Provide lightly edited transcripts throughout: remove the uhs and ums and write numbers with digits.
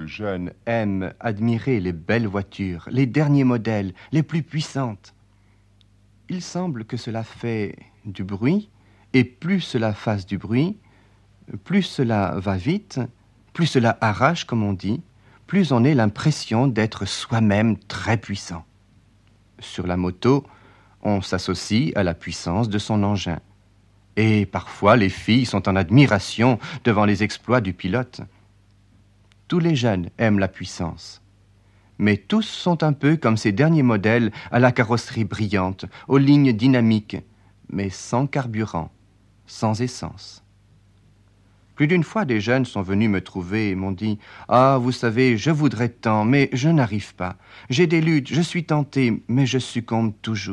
jeunes aiment admirer les belles voitures, les derniers modèles, les plus puissantes. Il semble que cela fait du bruit, et plus cela fasse du bruit, plus cela va vite, plus cela arrache, comme on dit, plus on a l'impression d'être soi-même très puissant. Sur la moto, on s'associe à la puissance de son engin. Et parfois, les filles sont en admiration devant les exploits du pilote. Tous les jeunes aiment la puissance. Mais tous sont un peu comme ces derniers modèles à la carrosserie brillante, aux lignes dynamiques, mais sans carburant, sans essence. Plus d'une fois, des jeunes sont venus me trouver et m'ont dit « Ah, vous savez, je voudrais tant, mais je n'arrive pas. J'ai des luttes, je suis tenté, mais je succombe toujours. »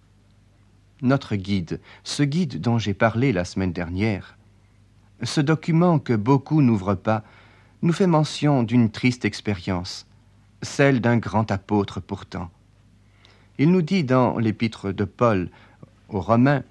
Notre guide, ce guide dont j'ai parlé la semaine dernière, ce document que beaucoup n'ouvrent pas, nous fait mention d'une triste expérience, celle d'un grand apôtre pourtant. Il nous dit dans l'épître de Paul aux Romains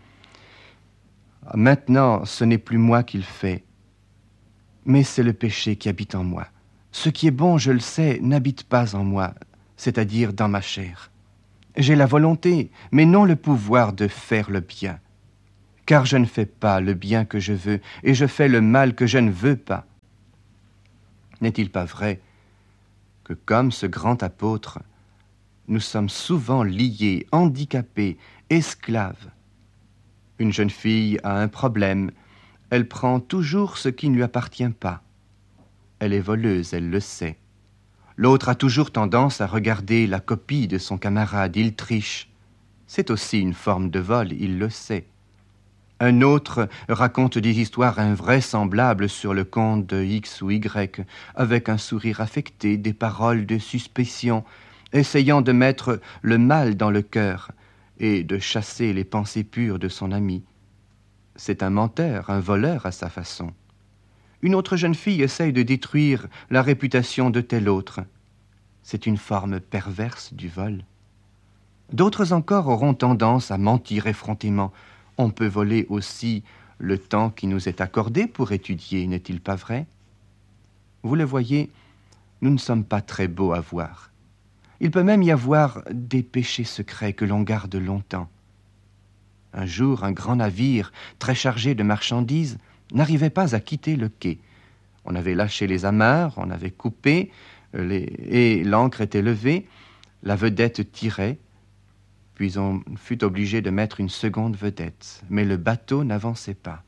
« Maintenant, ce n'est plus moi qui le fais, mais c'est le péché qui habite en moi. Ce qui est bon, je le sais, n'habite pas en moi, c'est-à-dire dans ma chair. J'ai la volonté, mais non le pouvoir de faire le bien. Car je ne fais pas le bien que je veux, et je fais le mal que je ne veux pas. » N'est-il pas vrai que comme ce grand apôtre, nous sommes souvent liés, handicapés, esclaves? Une jeune fille a un problème, elle prend toujours ce qui ne lui appartient pas. Elle est voleuse, elle le sait. L'autre a toujours tendance à regarder la copie de son camarade, il triche. C'est aussi une forme de vol, il le sait. Un autre raconte des histoires invraisemblables sur le compte de X ou Y, avec un sourire affecté, des paroles de suspicion, essayant de mettre le mal dans le cœur et de chasser les pensées pures de son ami. C'est un menteur, un voleur à sa façon. Une autre jeune fille essaye de détruire la réputation de tel autre. C'est une forme perverse du vol. D'autres encore auront tendance à mentir effrontément. On peut voler aussi le temps qui nous est accordé pour étudier, n'est-il pas vrai? Vous le voyez, nous ne sommes pas très beaux à voir. Il peut même y avoir des péchés secrets que l'on garde longtemps. Un jour, un grand navire, très chargé de marchandises, n'arrivait pas à quitter le quai. On avait lâché les amarres, on avait coupé, et l'ancre était levée, la vedette tirait, puis on fut obligé de mettre une seconde vedette, mais le bateau n'avançait pas.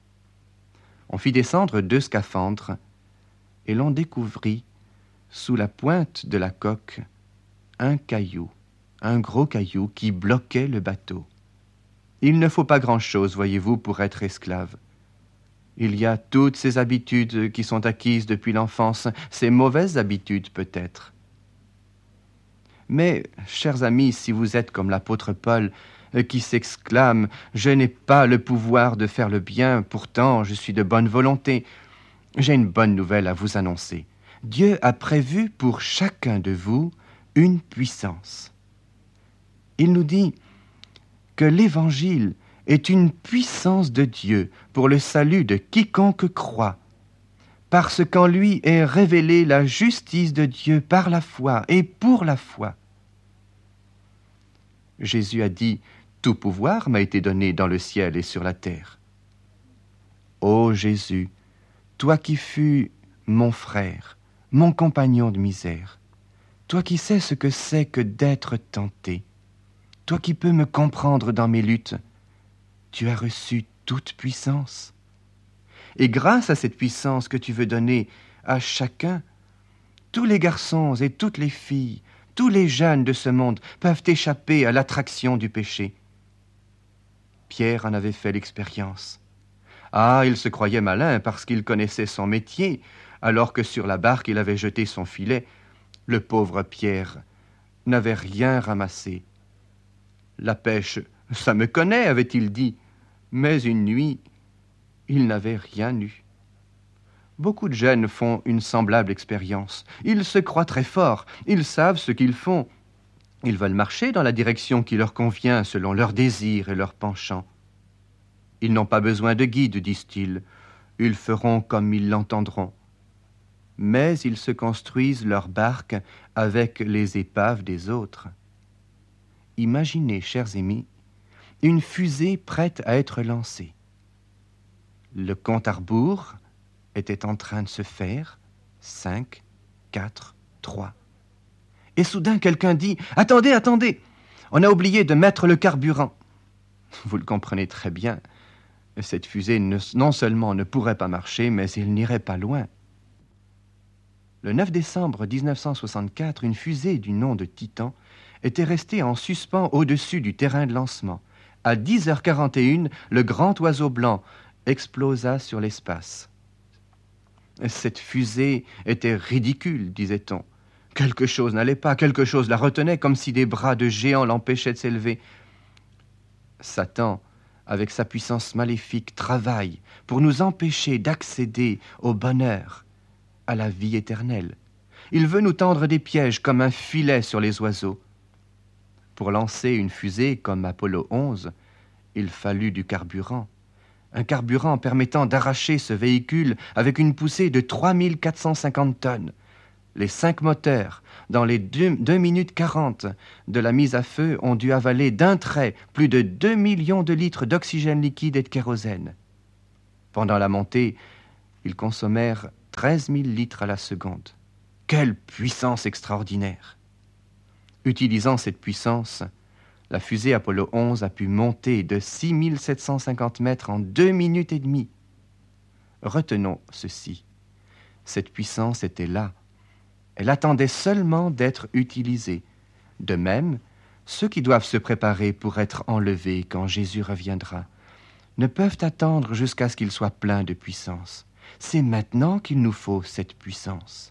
On fit descendre 2 scaphandres, et l'on découvrit, sous la pointe de la coque, un caillou, un gros caillou qui bloquait le bateau. Il ne faut pas grand-chose, voyez-vous, pour être esclave. Il y a toutes ces habitudes qui sont acquises depuis l'enfance, ces mauvaises habitudes peut-être. Mais, chers amis, si vous êtes comme l'apôtre Paul, qui s'exclame « Je n'ai pas le pouvoir de faire le bien, pourtant je suis de bonne volonté », j'ai une bonne nouvelle à vous annoncer. Dieu a prévu pour chacun de vous une puissance. Il nous dit que l'Évangile est une puissance de Dieu pour le salut de quiconque croit, parce qu'en lui est révélée la justice de Dieu par la foi et pour la foi. Jésus a dit « Tout pouvoir m'a été donné dans le ciel et sur la terre. » Ô Jésus, toi qui fus mon frère, mon compagnon de misère, toi qui sais ce que c'est que d'être tenté, toi qui peux me comprendre dans mes luttes, tu as reçu toute puissance. Et grâce à cette puissance que tu veux donner à chacun, tous les garçons et toutes les filles, tous les jeunes de ce monde peuvent échapper à l'attraction du péché. Pierre en avait fait l'expérience. Ah, il se croyait malin parce qu'il connaissait son métier, alors que sur la barque il avait jeté son filet. Le pauvre Pierre n'avait rien ramassé. La pêche, ça me connaît, avait-il dit, mais une nuit, il n'avait rien eu. Beaucoup de jeunes font une semblable expérience. Ils se croient très forts, ils savent ce qu'ils font. Ils veulent marcher dans la direction qui leur convient selon leurs désirs et leurs penchants. Ils n'ont pas besoin de guide, disent-ils. Ils feront comme ils l'entendront. mais ils se construisent leurs barques avec les épaves des autres. Imaginez, chers amis, une fusée prête à être lancée. Le compte à rebours était en train de se faire. 5, 4, 3. Et soudain, quelqu'un dit « Attendez, attendez, on a oublié de mettre le carburant. » Vous le comprenez très bien. Cette fusée non seulement ne pourrait pas marcher, mais elle n'irait pas loin. Le 9 décembre 1964, une fusée du nom de Titan était restée en suspens au-dessus du terrain de lancement. À 10h41, le grand oiseau blanc explosa sur l'espace. Cette fusée était ridicule, disait-on. Quelque chose n'allait pas, quelque chose la retenait, comme si des bras de géant l'empêchaient de s'élever. Satan, avec sa puissance maléfique, travaille pour nous empêcher d'accéder au bonheur, à la vie éternelle. Il veut nous tendre des pièges comme un filet sur les oiseaux. Pour lancer une fusée comme Apollo 11, il fallut du carburant. Un carburant permettant d'arracher ce véhicule avec une poussée de 3450 tonnes. Les 5 moteurs, dans les 2 minutes 40 de la mise à feu, ont dû avaler d'un trait plus de 2 millions de litres d'oxygène liquide et de kérosène. Pendant la montée, ils consommèrent 13 000 litres à la seconde. Quelle puissance extraordinaire! Utilisant cette puissance, la fusée Apollo 11 a pu monter de 6 750 mètres en 2 minutes et demie. Retenons ceci. Cette puissance était là. Elle attendait seulement d'être utilisée. De même, ceux qui doivent se préparer pour être enlevés quand Jésus reviendra ne peuvent attendre jusqu'à ce qu'ils soient pleins de puissance. C'est maintenant qu'il nous faut cette puissance.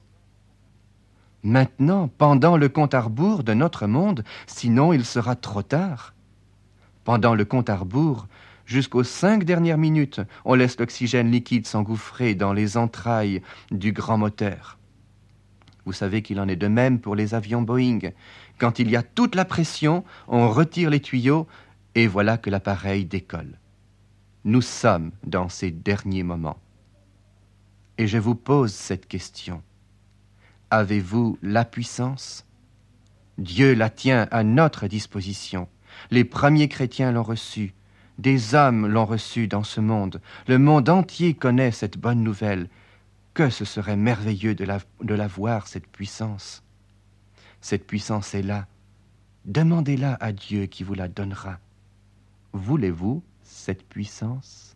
Maintenant, pendant le compte à rebours de notre monde, sinon il sera trop tard. Pendant le compte à rebours, jusqu'aux 5 dernières minutes, on laisse l'oxygène liquide s'engouffrer dans les entrailles du grand moteur. Vous savez qu'il en est de même pour les avions Boeing. Quand il y a toute la pression, on retire les tuyaux et voilà que l'appareil décolle. Nous sommes dans ces derniers moments. Et je vous pose cette question. Avez-vous la puissance? Dieu la tient à notre disposition. Les premiers chrétiens l'ont reçue. Des hommes l'ont reçue dans ce monde. Le monde entier connaît cette bonne nouvelle. Que ce serait merveilleux de la voir, cette puissance. Cette puissance est là. Demandez-la à Dieu qui vous la donnera. Voulez-vous cette puissance?